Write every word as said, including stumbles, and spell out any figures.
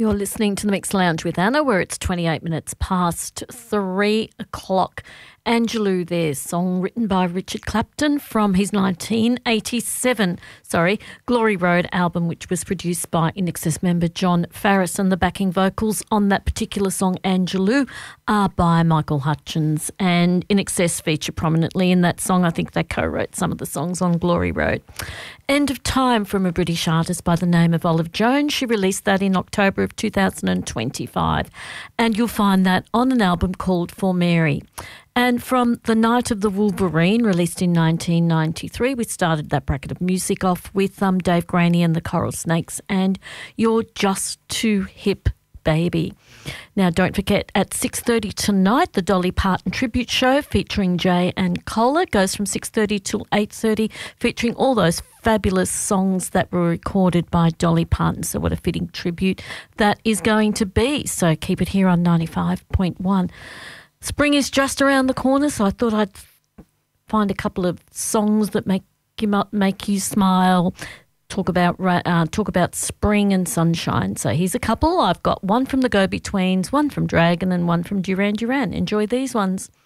You're listening to the Mix Lounge with Anna, where it's twenty-eight minutes past three o'clock. Angelou there, song written by Richard Clapton from his nineteen eighty-seven, sorry, Glory Road album, which was produced by I N X S member John Farris, and the backing vocals on that particular song, Angelou, are by Michael Hutchence, and I N X S feature prominently in that song. I think they co-wrote some of the songs on Glory Road. End of Time from a British artist by the name of Olive Jones. She released that in October of two thousand twenty-five, and you'll find that on an album called For Mary. And from The Night of the Wolverine, released in nineteen ninety-three, we started that bracket of music off with um, Dave Graney and the Coral Snakes and You're Just Too Hip, Baby. Now, don't forget, at six thirty tonight, the Dolly Parton tribute show featuring Jay and Cola goes from six thirty till eight thirty, featuring all those fabulous songs that were recorded by Dolly Parton. So what a fitting tribute that is going to be. So keep it here on ninety-five point one. Spring is just around the corner, so I thought I'd find a couple of songs that make you make you smile, talk about uh, talk about spring and sunshine. So here's a couple. I've got one from the Go-Betweens, one from Dragon and one from Duran Duran. Enjoy these ones.